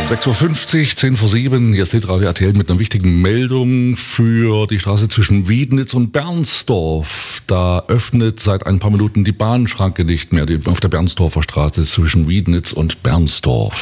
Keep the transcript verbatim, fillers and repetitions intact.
sechs Uhr fünfzig, zehn vor sieben, hier ist Hitradio R T L mit einer wichtigen Meldung für die Straße zwischen Wiednitz und Bernsdorf. Da öffnet seit ein paar Minuten die Bahnschranke nicht mehr, die, auf der Bernsdorfer Straße zwischen Wiednitz und Bernsdorf.